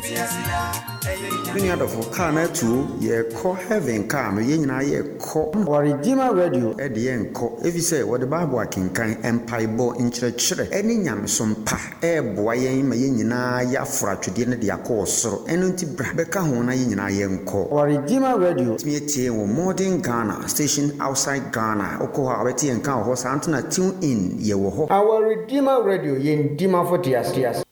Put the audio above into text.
Many other for car na too, ye call heaven car, no yen na ye call our Redeemer Radio at the end call. If you say what the Bible can kind empire bo in church, any yam some pa, boy, yen na ya fracture the course, so and Beka Hona yen call. Our Redeemer Radio, me a modern Ghana, station outside Ghana, Okoha, Betty and Cow, Horse Antona tune in, ye wo. Our Redeemer Radio, yen Dima for Tias.